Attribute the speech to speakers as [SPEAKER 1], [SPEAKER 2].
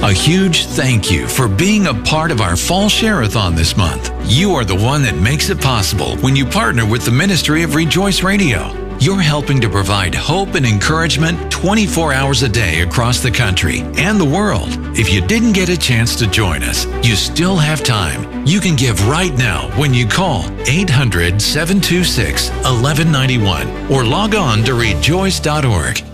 [SPEAKER 1] A huge thank you for being a part of our Fall Share-a-thon this month. You are the one that makes it possible when you partner with the Ministry of Rejoice Radio. You're helping to provide hope and encouragement 24 hours a day across the country and the world. If you didn't get a chance to join us, you still have time. You can give right now when you call 800-726-1191 or log on to rejoice.org.